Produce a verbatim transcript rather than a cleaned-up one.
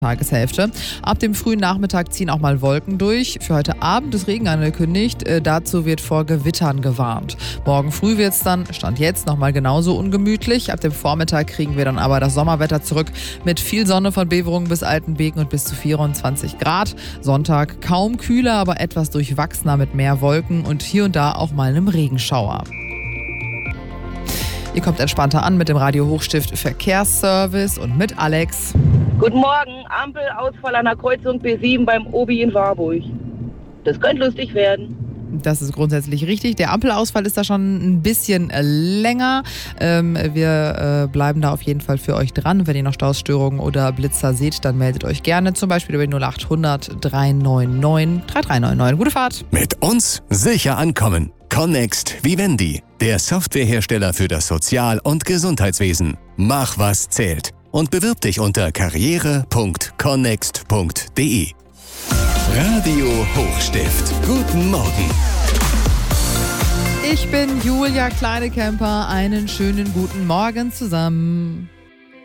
Tageshälfte. Ab dem frühen Nachmittag ziehen auch mal Wolken durch. Für heute Abend ist Regen angekündigt. Äh, dazu wird vor Gewittern gewarnt. Morgen früh wird es dann, Stand jetzt, nochmal genauso ungemütlich. Ab dem Vormittag kriegen wir dann aber das Sommerwetter zurück mit viel Sonne von Beverungen bis Altenbeken und bis zu vierundzwanzig Grad. Sonntag kaum kühler, aber etwas durchwachsener mit mehr Wolken und hier und da auch mal einem Regenschauer. Ihr kommt entspannter an mit dem Radio Hochstift Verkehrsservice und mit Alex. Guten Morgen, Ampelausfall an der Kreuzung B sieben beim Obi in Warburg. Das könnte lustig werden. Das ist grundsätzlich richtig. Der Ampelausfall ist da schon ein bisschen äh, länger. Ähm, wir äh, bleiben da auf jeden Fall für euch dran. Wenn ihr noch Stausstörungen oder Blitzer seht, dann meldet euch gerne. Zum Beispiel über die null acht hundert drei neun neun drei drei neun neun. Gute Fahrt. Mit uns sicher ankommen. Connext Vivendi, der Softwarehersteller für das Sozial- und Gesundheitswesen. Mach, was zählt. Und bewirb dich unter karriere punkt connext punkt de. Radio Hochstift. Guten Morgen. Ich bin Julia Kleinekemper. Einen schönen guten Morgen zusammen.